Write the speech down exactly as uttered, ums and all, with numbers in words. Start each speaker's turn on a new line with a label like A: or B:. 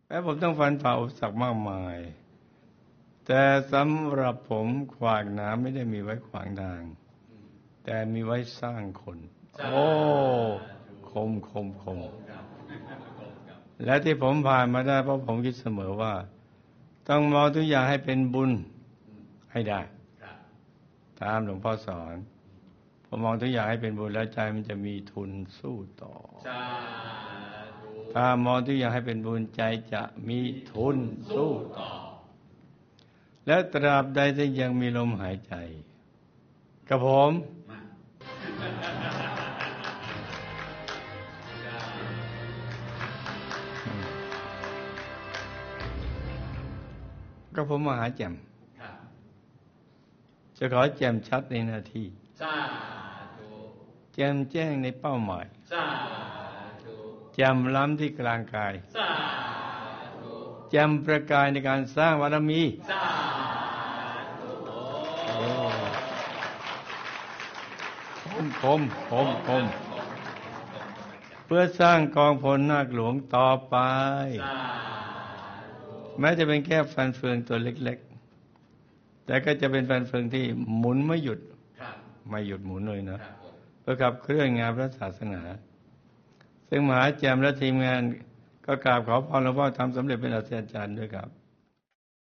A: แม้ผมต้องฟันฝ่าอุปสรรคมากมายแต่สำหรับผมขวากหนามไม่ได้มีไว้ขวางทางแต่มีไว้สร้างคนโอ้คมคมคมและที่ผมผ่านมาได้เพราะผมคิดเสมอว่าต้องมองทุกอย่างให้เป็นบุญให้ได้ตามหลวงพ่อสอนผมมองทุกอย่างให้เป็นบุญแล้วใจมันจะมีทุนสู้ต่อถ้ามองทุกอย่างให้เป็นบุญใจจะมีทุนสู้ต่อและตราบใดที่ยังมีลมหายใจกับผมก็ผมมหาแจ่มจะขอแจ่มชัดในหน้าที่แจ่มแจ้งในเป้าหมายแจ่มล้ำที่กลางกายแจ่มประกายในการสร้างบารมีคมคมคมคมเพื่อสร้างกองพลนาคหลวงต่อไปแม้จะเป็นแค่ฟันเฟืองตัวเล็กๆแต่ก็จะเป็นฟันเฟืองที่หมุนไม่หยุดไม่หยุดหมุนเลยนะเพื่อขับเคลื่อนงานพระศาสนาซึ่งมหาแจ่มและทีมงานก็กราบขอพรหลวงพ่อทำสำเร็จเป็นอาจารย์ด้วยครับ